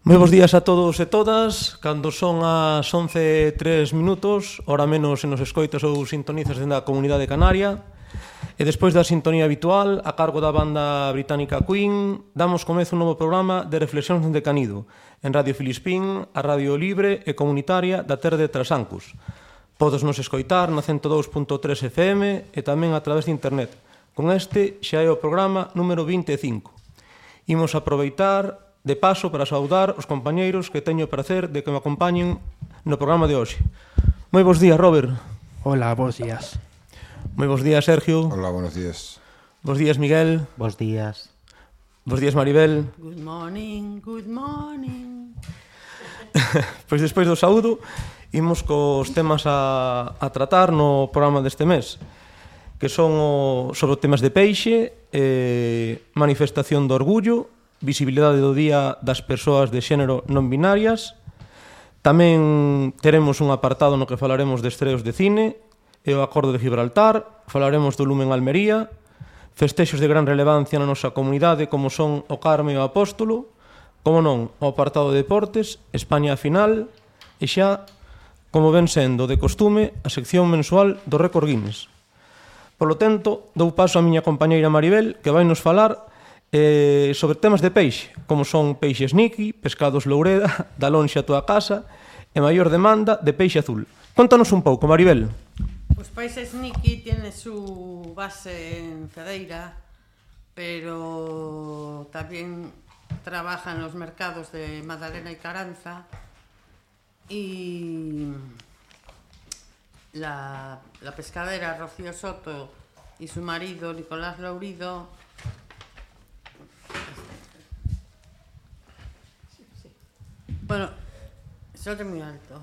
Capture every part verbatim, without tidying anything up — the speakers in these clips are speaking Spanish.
Moi bons días a todos e todas. Cando son as once e tres minutos, hora menos se nos escoitas ou sintonizas dende a Comunidade Canaria. E despois da sintonía habitual, a cargo da banda británica Queen, damos comezo un novo programa de reflexións dende Canido, en Radio Filispín, a radio libre e comunitaria da terra de Trasancos. Podes nos escoitar na ciento dous punto tres F M e tamén a través de internet. Con este xa é o programa número vinte e cinco. Imos aproveitar de paso para saudar os compañeiros que teño o prazer de que me acompañen no programa de hoxe. Moi bons días, Robert. Hola, bons días. Moi bons días, Sergio. Hola, buenos días. Bos días, Miguel. Bos días. Bos días, Maribel. Good morning, good morning. Pois despois do saúdo, imos cos temas a, a tratar no programa deste mes, que son o, sobre temas de peixe, eh, manifestación do orgullo, visibilidade do Día das Persoas de Xénero non binarias. Tamén teremos un apartado no que falaremos de estreos de cine e o Acordo de Gibraltar, falaremos do Lume en Almería, festexos de gran relevancia na nosa comunidade como son o Carme e o Apóstolo, como non, o apartado de deportes, España a final, e xa, como ven sendo de costume, a sección mensual do Récord Guinness. Por lo tanto, dou paso á miña compañeira Maribel, que vai nos falar Eh, sobre temas de peixe, como son peixes Niki, pescados Loureda, da lonxe a tua casa e maior demanda de peixe azul. Contanos un pouco, Maribel. Os peixes Niki tiene su base en Cedeira, pero también trabaja en los mercados de Magdalena y Caranza, y la, la pescadera Rocío Soto y su marido Nicolás Lourido Bueno, se oye muy alto.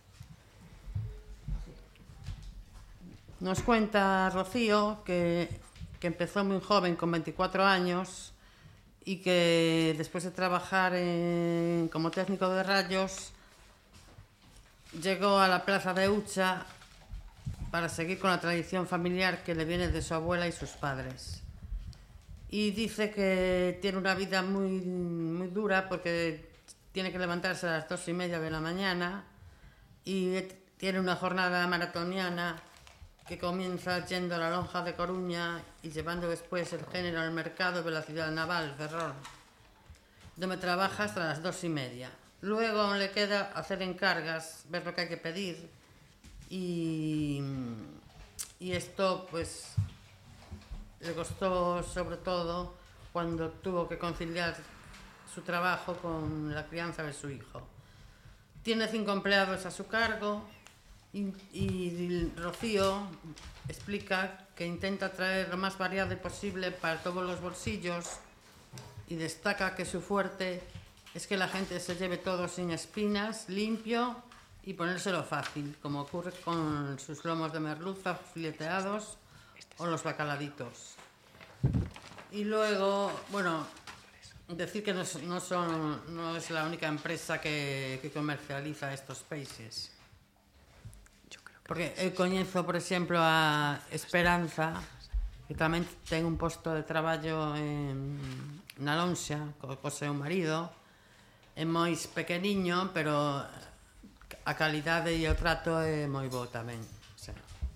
Nos cuenta Rocío que, que empezó muy joven, con veinticuatro años, y que después de trabajar en, como técnico de rayos, llegó a la plaza de Ucha para seguir con la tradición familiar que le viene de su abuela y sus padres. Y dice que tiene una vida muy, muy dura porque tiene que levantarse a las dos y media de la mañana y tiene una jornada maratoniana que comienza yendo a la lonja de Coruña y llevando después el género al mercado de la ciudad naval, Ferrol, donde trabaja hasta las dos y media. Luego le queda hacer encargas, ver lo que hay que pedir, y, y esto pues le costó sobre todo cuando tuvo que conciliar su trabajo con la crianza de su hijo. Tiene cinco empleados a su cargo y, y Rocío explica que intenta traer lo más variado posible para todos los bolsillos y destaca que su fuerte es que la gente se lleve todo sin espinas, limpio y ponérselo fácil, como ocurre con sus lomos de merluza fileteados o los bacaladitos. Y luego, bueno, decir que no, no, son, no es la única empresa que, que comercializa estos peixes. Porque eu coñezo, por exemplo, a Esperanza, que tamén ten un posto de traballo en, na lonxa, co, co seu marido. É moi pequeniño, pero a calidade e o trato é moi bo tamén. O sea.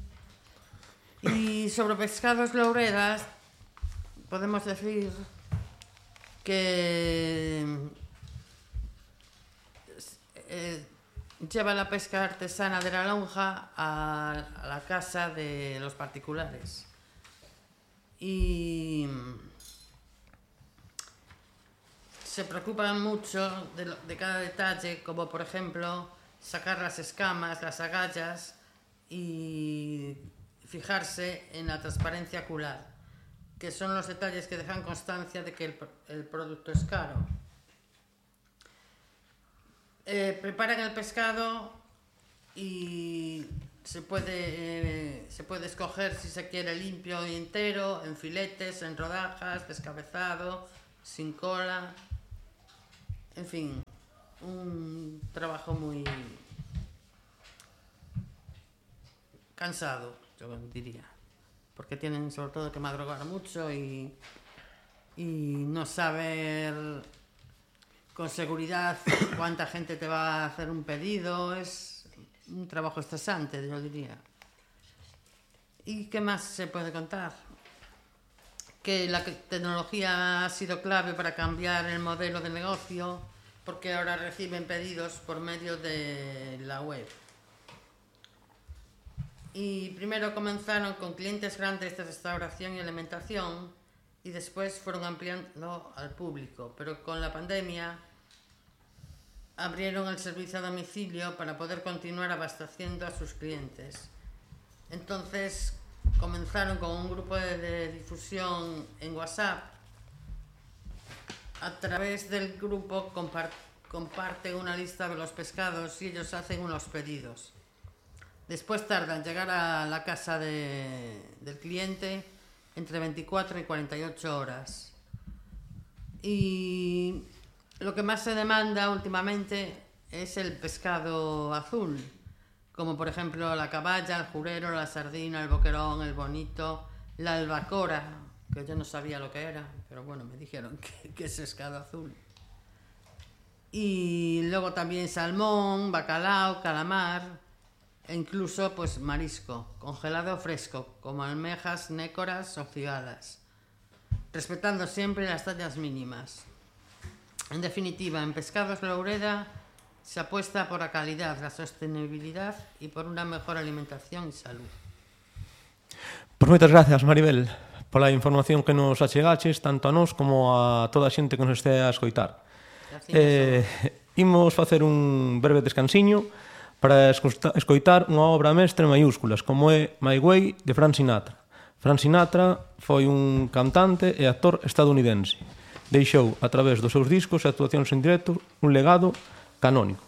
E sobre pescados Louredas, podemos decir que eh, lleva la pesca artesana de la lonja a, a la casa de los particulares y se preocupan mucho de, lo, de cada detalle, como por ejemplo sacar las escamas, las agallas y fijarse en la transparencia ocular, que son los detalles que dejan constancia de que el, el producto es caro. Eh, preparan el pescado y se puede, eh, se puede escoger si se quiere limpio y entero, en filetes, en rodajas, descabezado, sin cola. En fin, un trabajo muy cansado, yo diría. Porque tienen sobre todo que madrugar mucho y, y no saber con seguridad cuánta gente te va a hacer un pedido, es un trabajo estresante, yo diría. ¿Y qué más se puede contar? Que la tecnología ha sido clave para cambiar el modelo de negocio, porque ahora reciben pedidos por medio de la web. Y primero comenzaron con clientes grandes de restauración y alimentación y después fueron ampliando al público, pero con la pandemia abrieron el servicio a domicilio para poder continuar abasteciendo a sus clientes. Entonces comenzaron con un grupo de, de difusión en WhatsApp. A través del grupo compart comparten una lista de los pescados y ellos hacen unos pedidos. Después tardan en llegar a la casa de, del cliente entre veinticuatro y cuarenta y ocho horas. Y lo que más se demanda últimamente es el pescado azul, como por ejemplo la caballa, el jurero, la sardina, el boquerón, el bonito, la albacora, que yo no sabía lo que era, pero bueno, me dijeron que, que es pescado azul. Y luego también salmón, bacalao, calamar, e incluso pues marisco, congelado o fresco, como almejas, nécoras o cigalas, respetando siempre las tallas mínimas. En definitiva, en Pescados Loureda se apuesta por la calidad, la sostenibilidad y por una mejor alimentación y salud. Pois moitas gracias, Maribel, pola información que nos achegaches, tanto a nós como a toda a xente que nos este a escoitar. Eh, imos facer un breve descansiño para escoitar unha obra mestra en maiúsculas, como é My Way, de Frank Sinatra. Frank Sinatra foi un cantante e actor estadounidense. Deixou, a través dos seus discos e actuacións en directo, un legado canónico.